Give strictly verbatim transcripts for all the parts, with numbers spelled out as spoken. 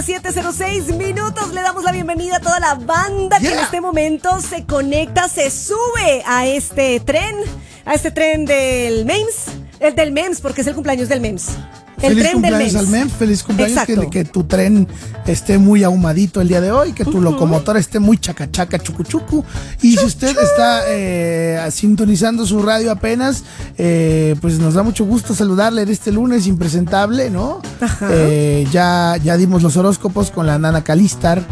siete cero seis minutos, le damos la bienvenida a toda la banda yeah. que en este momento se conecta, se sube a este tren, a este tren del MEMS, el del MEMS, porque es el cumpleaños del MEMS. El feliz tren cumpleaños del al MEMS, feliz cumpleaños, que, Exacto. que tu tren esté muy ahumadito el día de hoy, que tu Uh-huh. locomotora esté muy chacachaca, chucuchucu. Y si usted está eh, sintonizando su radio apenas, eh, pues nos da mucho gusto saludarle en este lunes impresentable, ¿no? Eh, ya, ya dimos los horóscopos con la nana Calistar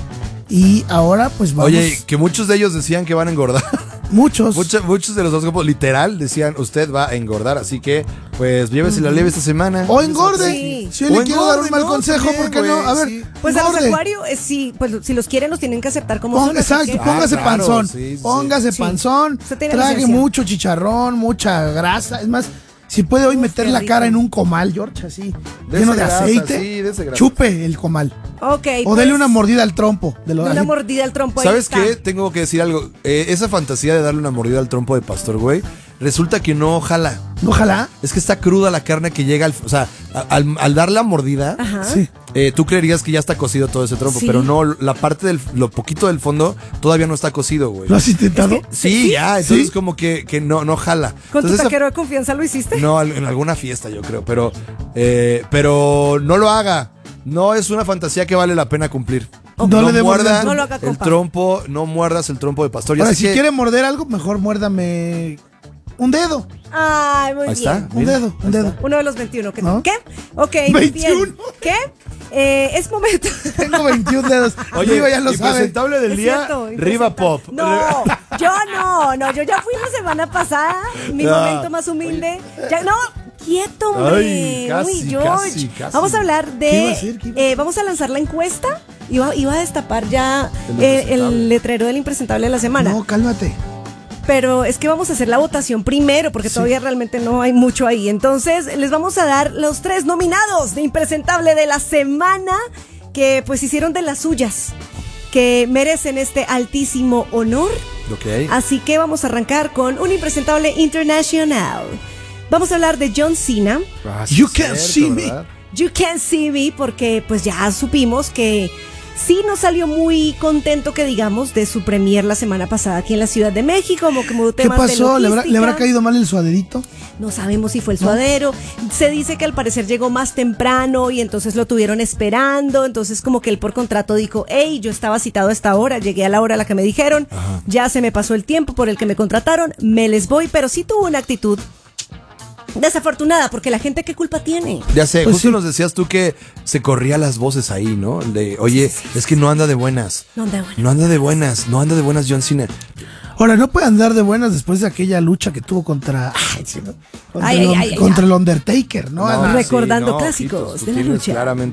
y ahora pues vamos. Oye, que muchos de ellos decían que van a engordar. Muchos. Muchos, muchos de los horóscopos literal decían, usted va a engordar, así que pues llévese la leve esta semana. O engorde. Sí. Si yo le O quiero dar engorde, un mal ¿no? consejo, También, ¿por qué no? güey, A ver, sí. Pues a los engorde. acuarios, eh, sí, pues si los quieren los tienen que aceptar como Ponga, son. así exacto, que- póngase Ah, claro, panzón, sí, sí, póngase sí. panzón, Usted tiene trague licencia. mucho chicharrón, mucha grasa, es más, si puede hoy Uf, meter qué la rico. cara en un comal, George, así, Dese lleno de grasa, aceite, sí, dese grasa. chupe el comal, Ok, o pues, dele una mordida al trompo, de lo, una así. mordida al trompo. ahí ¿Sabes está. qué? Tengo que decir algo. Eh, esa fantasía de darle una mordida al trompo de pastor, güey, resulta que no jala. Ojalá, Es que está cruda la carne que llega al... O sea, a- al, al dar la mordida, Ajá. sí, eh, tú creerías que ya está cocido todo ese trompo, Sí. pero no, la parte del... Lo poquito del fondo todavía no está cocido, güey. ¿lo has intentado? Es que- Sí, ¿Sí? ya, entonces ¿Sí? como que, que no, no jala. ¿Con tu Entonces, esa- taquero de confianza lo hiciste? No, al- en alguna fiesta yo creo, pero, eh, pero no lo haga. No es una fantasía que vale la pena cumplir. Ok. No le dé mordida. muerdan No lo haga, el compa. trompo, no muerdas el trompo de pastor. Ya Ahora, sé si que- quiere morder algo, mejor muérdame un dedo, Ay, muy Ahí bien. está. un Mira, dedo, un dedo. Uno de los veintiuno. ¿Qué? ¿No? ¿Qué? Ok, muy veintiuno. bien. ¿Qué? Eh, es momento. Tengo veintiún dedos, Oye, Riva ya lo sabe. impresentable del Es día, cierto, Riva Pop. No, yo no, no, yo ya fui la semana pasada, mi No. momento más humilde. Ya, no, quieto, hombre. Ay, casi, Uy, George. casi, casi. Vamos a hablar de. ¿Qué iba a decir? ¿Qué iba a eh, vamos a lanzar la encuesta. Iba, iba a destapar ya El eh, impresentable. el letrero del impresentable de la semana. No, cálmate. Pero es que vamos a hacer la votación primero, porque Sí. todavía realmente no hay mucho ahí. Entonces, les vamos a dar los tres nominados de impresentable de la semana, que pues hicieron de las suyas, que merecen este altísimo honor. Ok. Así que vamos a arrancar con un impresentable internacional. Vamos a habber de John Cena. Ah, sí You es can't cierto, see me. ¿verdad? You Can't See Me, porque pues ya supimos que sí no salió muy contento, que digamos, de su premier la semana pasada aquí en la Ciudad de México, como que hubo ¿Qué temas de pasó? ¿Le habrá, logística. ¿Le habrá caído mal el suaderito? No sabemos si fue el suadero. Se dice que al parecer llegó más temprano y entonces lo tuvieron esperando. Entonces como que él por contrato dijo, hey, yo estaba citado a esta hora, llegué a la hora a la que me dijeron, ya se me pasó el tiempo por el que me contrataron, me les voy. Pero sí tuvo una actitud desafortunada, porque la gente, ¿qué culpa tiene? Ya sé, Pues justo sí. nos decías tú que se corría las voces ahí, ¿no? De, oye, es que no anda de buenas. No anda bueno. No anda de buenas, no anda de buenas John Cena. Ahora, no puede andar de buenas después de aquella lucha que tuvo contra, ay, sí, ¿no? contra, Ay, el, ay, ay, contra ay. el Undertaker, ¿no? No, Además, Recordando sí, no, clásicos ojitos, tú de la tienes lucha. claramente